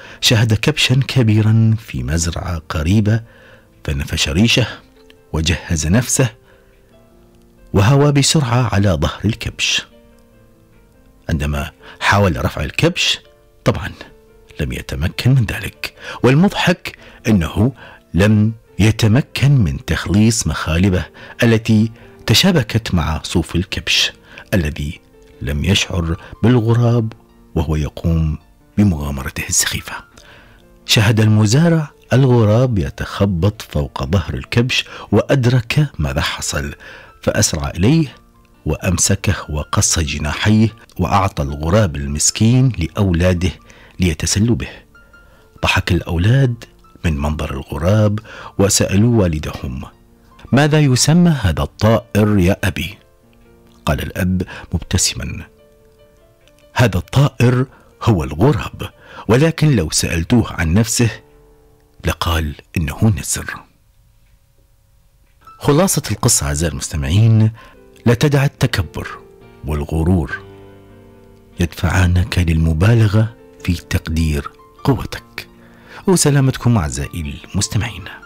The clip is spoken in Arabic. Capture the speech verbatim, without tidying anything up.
شاهد كبشا كبيرا في مزرعة قريبة، فنفش ريشه وجهز نفسه وهوى بسرعة على ظهر الكبش. عندما حاول رفع الكبش طبعا لم يتمكن من ذلك، والمضحك أنه لم يتمكن من تخليص مخالبه التي تشابكت مع صوف الكبش الذي لم يشعر بالغراب وهو يقوم بمغامرته السخيفة. شاهد المزارع الغراب يتخبط فوق ظهر الكبش وأدرك ماذا حصل، فأسرع إليه وأمسكه وقص جناحيه وأعطى الغراب المسكين لأولاده ليتسلوا به. ضحك الأولاد من منظر الغراب وسألوا والدهم: ماذا يسمى هذا الطائر يا أبي؟ قال الأب مبتسما: هذا الطائر هو الغراب، ولكن لو سألتوه عن نفسه لقال إنه نسر. خلاصة القصة أعزائي المستمعين: لا تدع التكبر والغرور يدفعانك للمبالغة في تقدير قوتك. وسلامتكم أعزائي المستمعين.